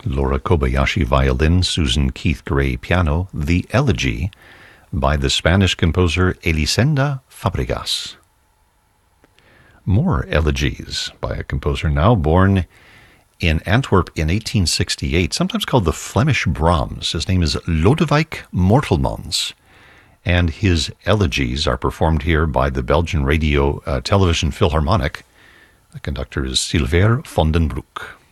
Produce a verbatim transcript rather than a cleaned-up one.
Laura Kobayashi violin, Susan Keith Gray piano, The Elegy by the Spanish composer Elisenda Fabregas. More elegies by a composer now born in Antwerp in eighteen sixty-eight, sometimes called the Flemish Brahms. His name is Lodewijk Mortelmans, and his elegies are performed here by the Belgian Radio uh, Television Philharmonic. The conductor is Silver van den Broek.